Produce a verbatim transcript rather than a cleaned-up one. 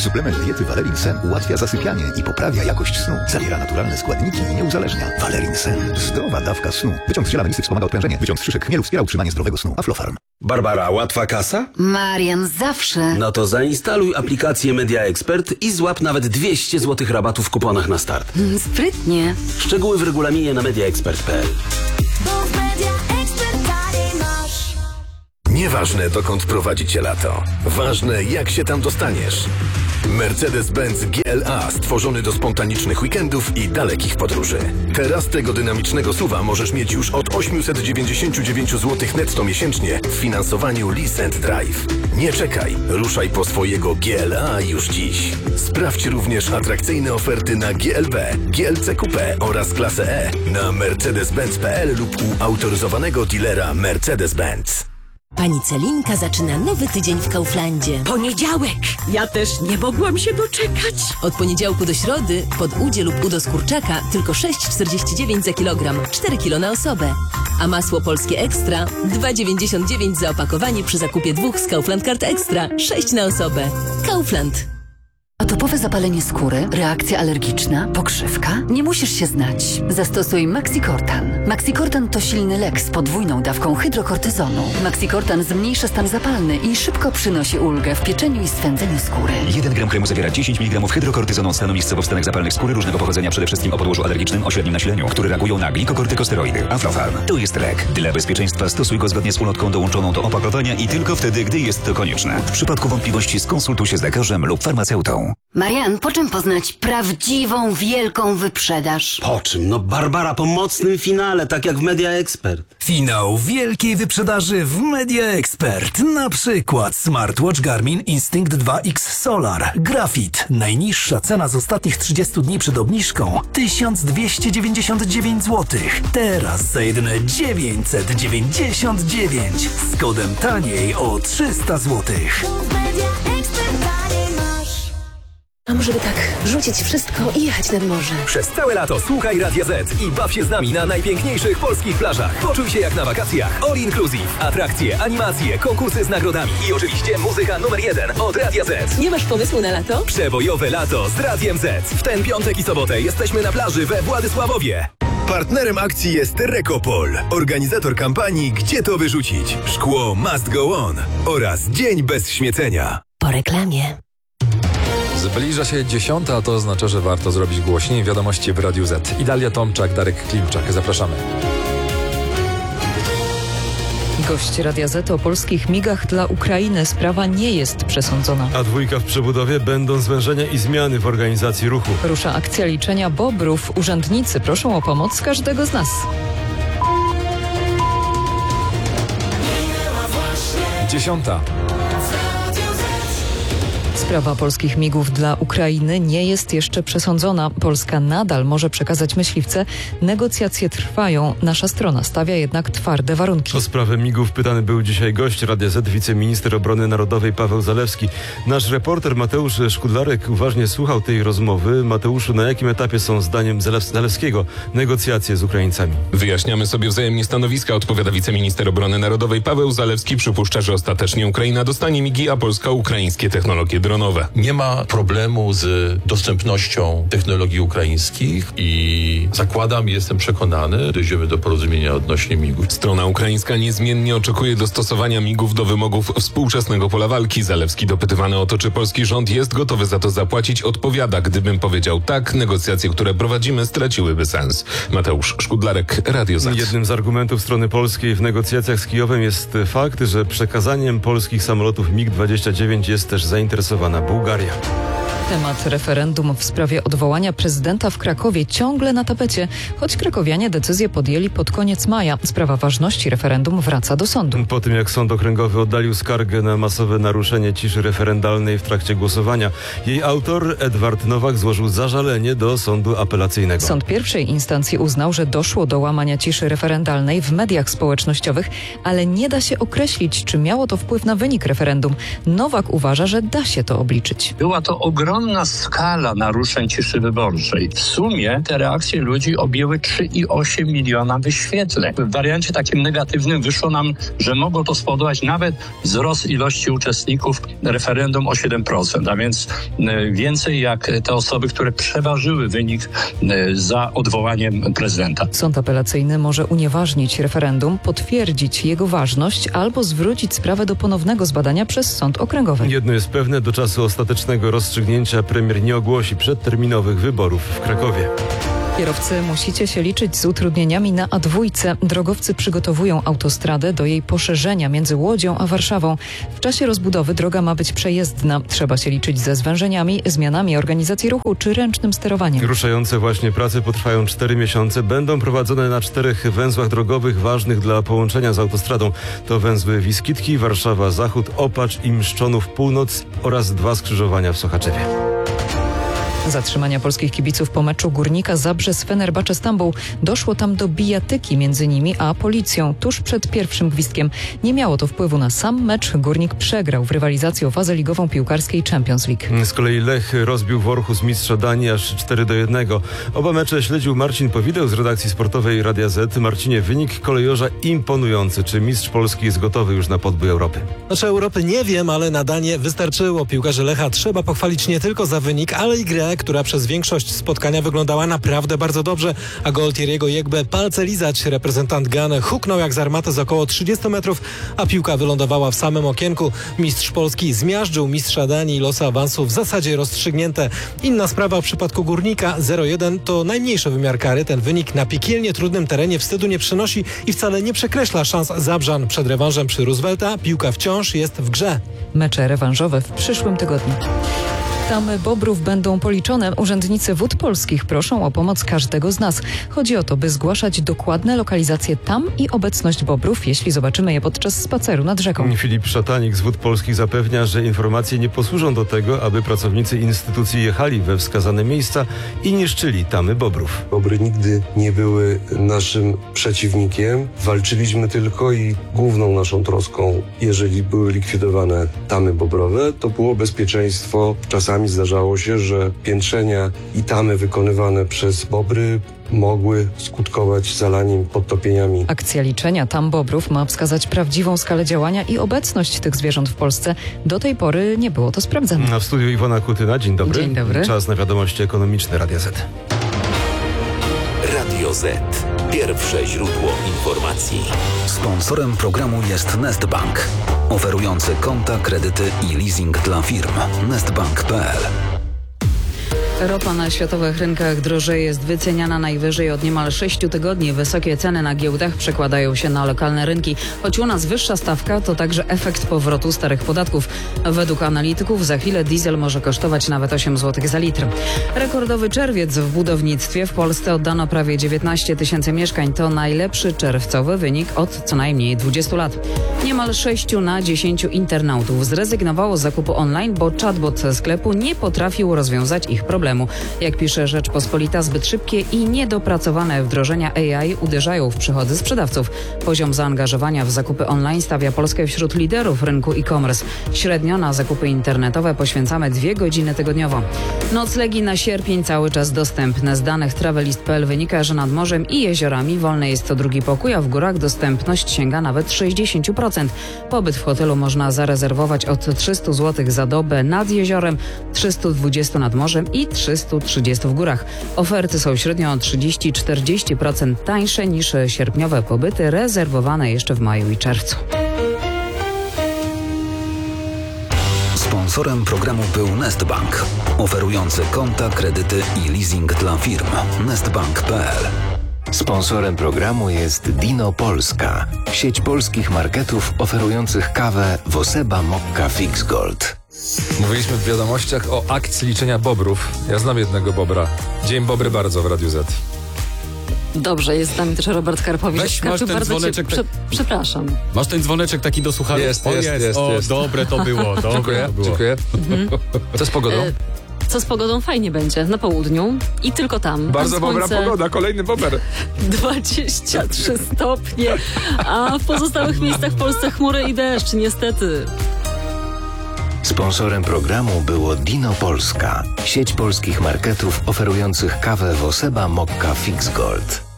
Suplement diety Valerin Sen ułatwia zasypianie i poprawia jakość snu. Zawiera naturalne składniki i nie uzależnia. Valerin Sen. Zdrowa dawka snu. Wyciąg z ziela melisy wspomaga odprężenie. Wyciąg z szyszek chmielu wspiera utrzymanie zdrowego snu. Aflofarm. Barbara, łatwa kasa? Marian, zawsze. No to zainstaluj aplikację Media Expert i złap nawet dwieście złotych rabatu w kuponach na start. Sprytnie. Szczegóły w regulaminie na media expert kropka p l. Nieważne, dokąd prowadzi cię lato. Ważne, jak się tam dostaniesz. Mercedes-Benz G L A stworzony do spontanicznych weekendów i dalekich podróży. Teraz tego dynamicznego suwa możesz mieć już od osiemset dziewięćdziesiąt dziewięć złotych netto miesięcznie w finansowaniu Lease and Drive. Nie czekaj, ruszaj po swojego G L A już dziś. Sprawdź również atrakcyjne oferty na G L B, G L C Coupe oraz klasę E na mercedes benz kropka p l lub u autoryzowanego dealera Mercedes-Benz. Pani Celinka zaczyna nowy tydzień w Kauflandzie. Poniedziałek! Ja też nie mogłam się doczekać. Od poniedziałku do środy pod udzie lub udo z kurczaka tylko sześć czterdzieści dziewięć za kilogram, cztery kilo na osobę. A masło polskie Ekstra dwa dziewięćdziesiąt dziewięć za opakowanie przy zakupie dwóch z Kaufland Card Extra, sześć na osobę. Kaufland. Atopowe zapalenie skóry, reakcja alergiczna, pokrzywka? Nie musisz się znać. Zastosuj Maxicortan. Maxicortan to silny lek z podwójną dawką hydrokortyzonu. Maxicortan zmniejsza stan zapalny i szybko przynosi ulgę w pieczeniu i swędzeniu skóry. jeden gram kremu zawiera dziesięć miligramów hydrokortyzonu stanu miejscowo-wstanek zapalnych skóry różnego pochodzenia, przede wszystkim o podłożu alergicznym o średnim nasileniu, które reagują na glikokortykosteroidy. Aflofarm. To jest lek. Dla bezpieczeństwa stosuj go zgodnie z ulotką dołączoną do opakowania i tylko wtedy, gdy jest to konieczne. W przypadku wątpliwości skonsultuj się z lekarzem lub farmaceutą. Marian, po czym poznać prawdziwą, wielką wyprzedaż? Po czym? No Barbara, po mocnym finale, tak jak w Media Expert. Finał wielkiej wyprzedaży w Media Expert. Na przykład smartwatch Garmin Instinct dwa X Solar. Grafit. Najniższa cena z ostatnich trzydziestu dni przed obniżką tysiąc dwieście dziewięćdziesiąt dziewięć złotych. Teraz za jedyne dziewięćset dziewięćdziesiąt dziewięć. Z kodem taniej o trzysta złotych. A może by tak rzucić wszystko i jechać nad morze? Przez całe lato słuchaj Radia Z i baw się z nami na najpiękniejszych polskich plażach. Poczuj się jak na wakacjach. All inclusive. Atrakcje, animacje, konkursy z nagrodami i oczywiście muzyka numer jeden od Radia Z. Nie masz pomysłu na lato? Przebojowe lato z Radiem Z. W ten piątek i sobotę jesteśmy na plaży we Władysławowie. Partnerem akcji jest Rekopol, organizator kampanii Gdzie to wyrzucić? Szkło must go on oraz Dzień bez śmiecenia. Po reklamie. Zbliża się dziesiąta, a to oznacza, że warto zrobić głośniej wiadomości w Radiu Z. Idalia Tomczak, Darek Klimczak. Zapraszamy. Gość Radia Z o polskich migach dla Ukrainy. Sprawa nie jest przesądzona. A dwójka w przebudowie, będą zwężenia i zmiany w organizacji ruchu. Rusza akcja liczenia bobrów. Urzędnicy proszą o pomoc każdego z nas. Dziesiąta. Sprawa polskich migów dla Ukrainy nie jest jeszcze przesądzona. Polska nadal może przekazać myśliwce. Negocjacje trwają. Nasza strona stawia jednak twarde warunki. O sprawę migów pytany był dzisiaj gość Radia Z, wiceminister obrony narodowej Paweł Zalewski. Nasz reporter Mateusz Szkudlarek uważnie słuchał tej rozmowy. Mateuszu, na jakim etapie są zdaniem Zalewskiego negocjacje z Ukraińcami? Wyjaśniamy sobie wzajemnie stanowiska, odpowiada wiceminister obrony narodowej Paweł Zalewski. Przypuszcza, że ostatecznie Ukraina dostanie migi, a Polska ukraińskie technologie dronowe. Nie ma problemu z dostępnością technologii ukraińskich i zakładam, jestem przekonany, dojdziemy do porozumienia odnośnie migów. Strona ukraińska niezmiennie oczekuje dostosowania migów do wymogów współczesnego pola walki. Zalewski, dopytywany o to, czy polski rząd jest gotowy za to zapłacić, odpowiada: gdybym powiedział tak, negocjacje, które prowadzimy, straciłyby sens. Mateusz Szkudlarek, Radio Z. Jednym z argumentów strony polskiej w negocjacjach z Kijowem jest fakt, że przekazaniem polskich samolotów mig dwadzieścia dziewięć jest też zainteresowana Bułgaria. Temat referendum w sprawie odwołania prezydenta w Krakowie ciągle na tapecie, choć krakowianie decyzję podjęli pod koniec maja. Sprawa ważności referendum wraca do sądu. Po tym, jak sąd okręgowy oddalił skargę na masowe naruszenie ciszy referendalnej w trakcie głosowania, jej autor Edward Nowak złożył zażalenie do sądu apelacyjnego. Sąd pierwszej instancji uznał, że doszło do łamania ciszy referendalnej w mediach społecznościowych, ale nie da się określić, czy miało to wpływ na wynik referendum. Nowak uważa, że da się to obliczyć. Była to ogromna ogromna skala naruszeń ciszy wyborczej. W sumie te reakcje ludzi objęły trzy i osiem miliona wyświetleń. W wariancie takim negatywnym wyszło nam, że mogło to spowodować nawet wzrost ilości uczestników referendum o siedem procent, a więc więcej jak te osoby, które przeważyły wynik za odwołaniem prezydenta. Sąd apelacyjny może unieważnić referendum, potwierdzić jego ważność albo zwrócić sprawę do ponownego zbadania przez sąd okręgowy. Jedno jest pewne, do czasu ostatecznego rozstrzygnięcia premier nie ogłosi przedterminowych wyborów w Krakowie. Kierowcy, musicie się liczyć z utrudnieniami na A dwa. Drogowcy przygotowują autostradę do jej poszerzenia między Łodzią a Warszawą. W czasie rozbudowy droga ma być przejezdna. Trzeba się liczyć ze zwężeniami, zmianami organizacji ruchu czy ręcznym sterowaniem. Ruszające właśnie prace potrwają cztery miesiące. Będą prowadzone na czterech węzłach drogowych ważnych dla połączenia z autostradą. To węzły Wiskitki, Warszawa Zachód, Opacz i Mszczonów Północ oraz dwa skrzyżowania w Sochaczewie. Zatrzymania polskich kibiców po meczu Górnika Zabrze z Fenerbahce Stambuł. Doszło tam do bijatyki między nimi a policją tuż przed pierwszym gwizdkiem. Nie miało to wpływu na sam mecz. Górnik przegrał w rywalizacji o fazę ligową piłkarskiej Champions League. Z kolei Lech rozbił Worchus mistrza Danii aż cztery do jednego. Oba mecze śledził Marcin Powideł z redakcji sportowej Radia Z. Marcinie, wynik kolejorza imponujący. Czy mistrz Polski jest gotowy już na podbój Europy? Znaczy Europy nie wiem, ale na Danię wystarczyło. Piłkarzy Lecha trzeba pochwalić nie tylko za wynik, ale i grę, która przez większość spotkania wyglądała naprawdę bardzo dobrze, a gol Thierry'ego Jegbe palce lizać. Reprezentant Gany huknął jak z armaty z około trzydziestu metrów, a piłka wylądowała w samym okienku. Mistrz Polski zmiażdżył mistrza Danii, losy awansu w zasadzie rozstrzygnięte. Inna sprawa w przypadku Górnika zero jeden to najmniejszy wymiar kary. Ten wynik na piekielnie trudnym terenie wstydu nie przynosi i wcale nie przekreśla szans Zabrzan. Przed rewanżem przy Roosevelta piłka wciąż jest w grze. Mecze rewanżowe w przyszłym tygodniu. Tamy bobrów będą policzone. Urzędnicy Wód Polskich proszą o pomoc każdego z nas. Chodzi o to, by zgłaszać dokładne lokalizacje tam i obecność bobrów, jeśli zobaczymy je podczas spaceru nad rzeką. Filip Szatanik z Wód Polskich zapewnia, że informacje nie posłużą do tego, aby pracownicy instytucji jechali we wskazane miejsca i niszczyli tamy bobrów. Bobry nigdy nie były naszym przeciwnikiem. Walczyliśmy tylko i główną naszą troską, jeżeli były likwidowane tamy bobrowe, to było bezpieczeństwo. Czasami zdarzało się, że piętrzenia i tamy wykonywane przez bobry mogły skutkować zalaniem, podtopieniami. Akcja liczenia tam bobrów ma wskazać prawdziwą skalę działania i obecność tych zwierząt w Polsce. Do tej pory nie było to sprawdzone. Na w studiu Iwona Kutyna. Dzień dobry. Dzień dobry. Czas na wiadomości ekonomiczne Radia Z. Radio Z. Pierwsze źródło informacji. Sponsorem programu jest Nestbank, oferujący konta, kredyty i leasing dla firm. nestbank kropka p l. Ropa na światowych rynkach drożeje, jest wyceniana najwyżej od niemal sześciu tygodni. Wysokie ceny na giełdach przekładają się na lokalne rynki. Choć u nas wyższa stawka, to także efekt powrotu starych podatków. Według analityków za chwilę diesel może kosztować nawet osiem złotych za litr. Rekordowy czerwiec w budownictwie. W Polsce oddano prawie dziewiętnaście tysięcy mieszkań. To najlepszy czerwcowy wynik od co najmniej dwudziestu lat. Niemal sześciu na dziesięciu internautów zrezygnowało z zakupu online, bo chatbot sklepu nie potrafił rozwiązać ich problemu. Jak pisze Rzeczpospolita, zbyt szybkie i niedopracowane wdrożenia A I uderzają w przychody sprzedawców. Poziom zaangażowania w zakupy online stawia Polskę wśród liderów rynku e-commerce. Średnio na zakupy internetowe poświęcamy dwie godziny tygodniowo. Noclegi na sierpień cały czas dostępne. Z danych travelist kropka p l wynika, że nad morzem i jeziorami wolny jest co drugi pokój, a w górach dostępność sięga nawet sześćdziesiąt procent. Pobyt w hotelu można zarezerwować od trzystu złotych za dobę nad jeziorem, trzysta dwadzieścia nad morzem i trzysta trzydzieści w górach. Oferty są średnio o trzydzieści do czterdziestu procent tańsze niż sierpniowe pobyty rezerwowane jeszcze w maju i czerwcu. Sponsorem programu był Nestbank, oferujący konta, kredyty i leasing dla firm. nestbank kropka p l. Sponsorem programu jest Dino Polska, sieć polskich marketów oferujących kawę Woseba Mokka Fix Gold. Mówiliśmy w wiadomościach o akcji liczenia bobrów. Ja znam jednego bobra. Dzień dobry bardzo w Radiu Z. Dobrze, jest z nami też Robert Karpowicz. Weź, masz ten bardzo dzwoneczek. Cię, prze, przepraszam. Masz ten dzwoneczek taki do słuchania? Jest, o, jest, jest, jest, O, jest. dobre to było, dobre dziękuję, to było. dziękuję. Mhm. Co z pogodą? E, co z pogodą? Fajnie będzie. Na południu i tylko tam. Bardzo Słońce, dobra pogoda, kolejny bober. dwadzieścia trzy stopnie, a w pozostałych miejscach w Polsce chmury i deszcz, niestety. Sponsorem programu było Dino Polska, sieć polskich marketów oferujących kawę Woseba Mokka Fix Gold.